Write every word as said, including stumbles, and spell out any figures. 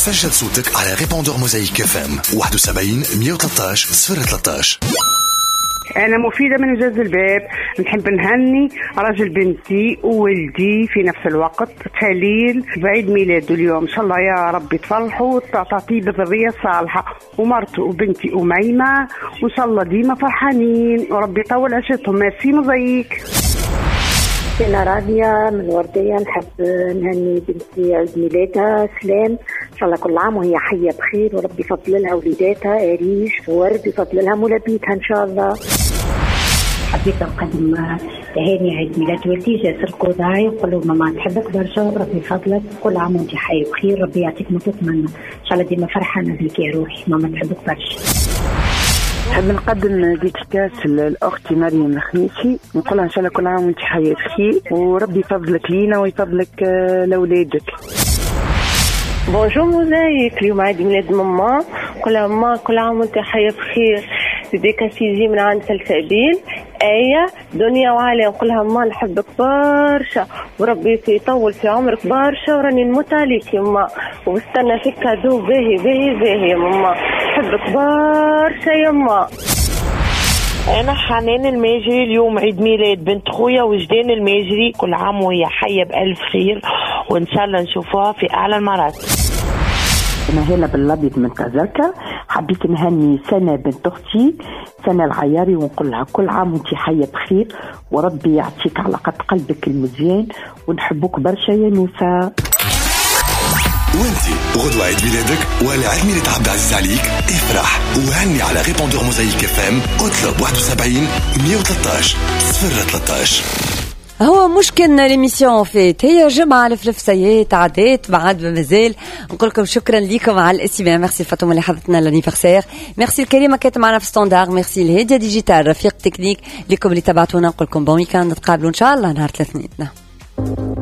سجل صوتك على ريبوندور موزايك اف ام واحد وسبعين مية وثلاثة عشر صفر ثلاثة عشر. أنا مفيدة من جاز الباب. نحب نهني راجل بنتي وولدي في نفس الوقت خليل بعيد ميلاده اليوم. إن شاء الله يا رب تفرحوا وتعطيه بالذرية الصالحة، ومرته وبنتي أميمة وإن شاء الله ديما فرحانين وربي يطول عشتهم. ميرسي موزايك. أنا راديا من وردية. نحب نهني بنتي عيد ميلادها سلام، إن شاء الله كل عام وهي حية بخير وربي يفضل لها وليداتها أريج وورد يفضل لها مولابيتها إن شاء الله. حبيت نقدم تهاني عيد ميلاد والدي جاسر القضاعي ونقول له ماما نحبك برشا ربي يفضلك كل عام وانت حي بخير ربي يعطيك ما تتمنى ان شاء الله ديما فرحانه بك يا روحي ماما تحبك برشا. نحب نقدم ديديكاس لاختي مريم الخميسي نقولها ان شاء الله كل عام وانت حي بخير وربي يفضلك لينا ويفضلك لاولادك. بونجور موزايك، اليوم عيد ميلاد ماما، كل ماما كل عام وانت حي بخير. ديديكاس يجي من عند سلسبيل آية دنيا وعلي، نقولها ماما نحبك برشا وربي يطول في عمرك برشا وراني نموت عليك يا ماما وبستنى فيك كادو باهي باهي باهي يا ماما نحبك برشا يا ماما. أنا حنان الماجري، اليوم عيد ميلاد بنت خويا وجدان الماجري، كل عام وهي حية بألف خير وإن شاء الله نشوفوها في أعلى المراتب. أنا هلا بالأبيض من تزركة، حبيت نهني سنة بنت أختي سنة العياري ونقول لها كل عام وانتي حية بخير وربي يعطيك على قد قلبك المزيان ونحبوك برشا يا نوسة. وانتي غدوة عيد ميلادك ولا عيد ميلاد عبد العزيز عليك؟ افرح وهني على ريبوندور موزايك اف ام اطلب واحد وسبعين مية وثلاثة عشر صفر ثلاثة عشر. هو مشكلنا ليميسيون فات هي جمعة الفلف سيات عدات بعد مازال. نقول لكم شكرا لكم على الاستماع. ميرسي فاطمة اللي حضرتنا لانيفرسير، ميرسي الكريمة كانت معنا في ستاندار، ميرسي الهدية ديجيتال رفيق تكنيك لكم اللي تبعتونا. نقول لكم بون ويكاند، نتقابلوا ان شاء الله نهار الاثنين.